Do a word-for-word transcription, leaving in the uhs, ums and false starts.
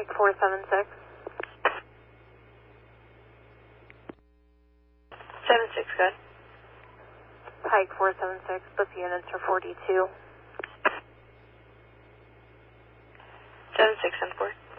Pike four seven six. seven six, good. Pike four seven six, both units are forty-two. seven six, ten four.